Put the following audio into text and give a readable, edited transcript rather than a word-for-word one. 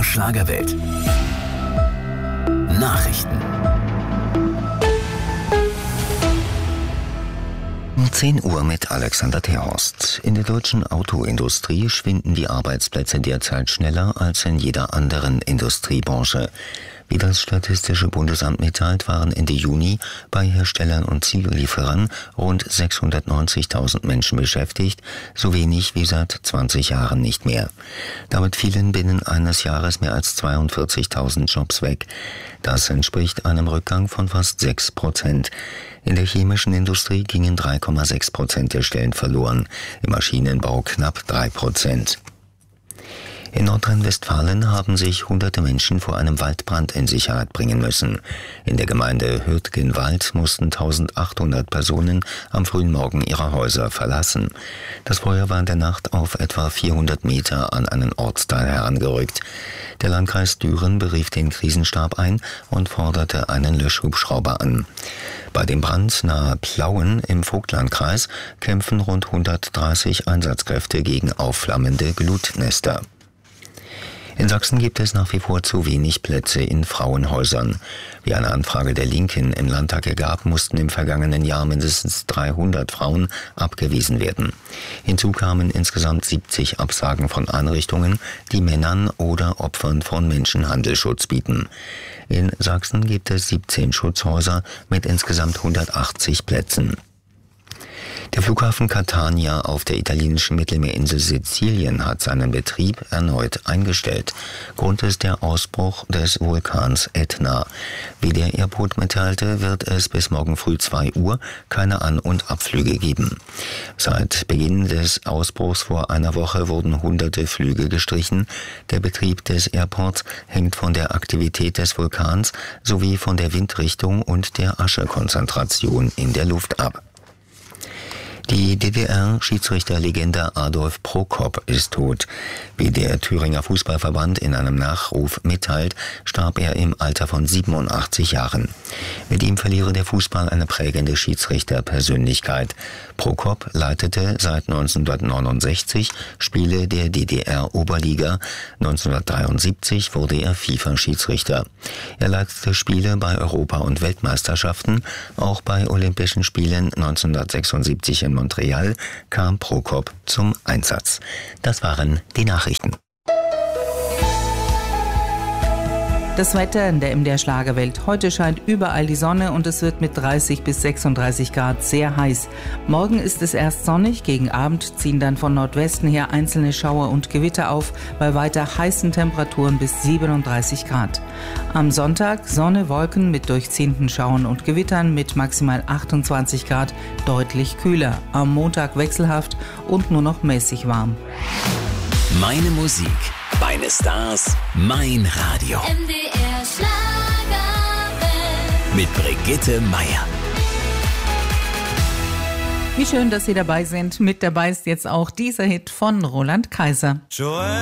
Schlagerwelt. Nachrichten. Um 10 Uhr mit Alexander Terhorst. In der deutschen Autoindustrie schwinden die Arbeitsplätze derzeit schneller als in jeder anderen Industriebranche. Wie das Statistische Bundesamt mitteilt, waren Ende Juni bei Herstellern und Zulieferern rund 690.000 Menschen beschäftigt, so wenig wie seit 20 Jahren nicht mehr. Damit fielen binnen eines Jahres mehr als 42.000 Jobs weg. Das entspricht einem Rückgang von fast 6%. In der chemischen Industrie gingen 3,6% der Stellen verloren, im Maschinenbau knapp 3%. In Nordrhein-Westfalen haben sich hunderte Menschen vor einem Waldbrand in Sicherheit bringen müssen. In der Gemeinde Hürtgenwald mussten 1800 Personen am frühen Morgen ihre Häuser verlassen. Das Feuer war in der Nacht auf etwa 400 Meter an einen Ortsteil herangerückt. Der Landkreis Düren berief den Krisenstab ein und forderte einen Löschhubschrauber an. Bei dem Brand nahe Plauen im Vogtlandkreis kämpfen rund 130 Einsatzkräfte gegen aufflammende Glutnester. In Sachsen gibt es nach wie vor zu wenig Plätze in Frauenhäusern. Wie eine Anfrage der Linken im Landtag ergab, mussten im vergangenen Jahr mindestens 300 Frauen abgewiesen werden. Hinzu kamen insgesamt 70 Absagen von Einrichtungen, die Männern oder Opfern von Menschenhandel Schutz bieten. In Sachsen gibt es 17 Schutzhäuser mit insgesamt 180 Plätzen. Der Flughafen Catania auf der italienischen Mittelmeerinsel Sizilien hat seinen Betrieb erneut eingestellt. Grund ist der Ausbruch des Vulkans Etna. Wie der Airport mitteilte, wird es bis morgen früh 2 Uhr keine An- und Abflüge geben. Seit Beginn des Ausbruchs vor einer Woche wurden hunderte Flüge gestrichen. Der Betrieb des Airports hängt von der Aktivität des Vulkans sowie von der Windrichtung und der Aschekonzentration in der Luft ab. Die DDR-Schiedsrichterlegende Adolf Prokop ist tot. Wie der Thüringer Fußballverband in einem Nachruf mitteilt, starb er im Alter von 87 Jahren. Mit ihm verliere der Fußball eine prägende Schiedsrichterpersönlichkeit. Prokop leitete seit 1969 Spiele der DDR-Oberliga. 1973 wurde er FIFA-Schiedsrichter. Er leitete Spiele bei Europa- und Weltmeisterschaften. Auch bei Olympischen Spielen 1976 in Montreal kam Prokop zum Einsatz. Das waren die Nachrichten. Das Wetter in der MDR Schlagerwelt. Heute scheint überall die Sonne und es wird mit 30 bis 36 Grad sehr heiß. Morgen ist es erst sonnig, gegen Abend ziehen dann von Nordwesten her einzelne Schauer und Gewitter auf, bei weiter heißen Temperaturen bis 37 Grad. Am Sonntag Sonne, Wolken mit durchziehenden Schauern und Gewittern mit maximal 28 Grad, deutlich kühler. Am Montag wechselhaft und nur noch mäßig warm. Meine Musik, meine Stars, mein Radio. MDR Schlagerwelt. Mit Brigitte Meier. Wie schön, dass Sie dabei sind. Mit dabei ist jetzt auch dieser Hit von Roland Kaiser.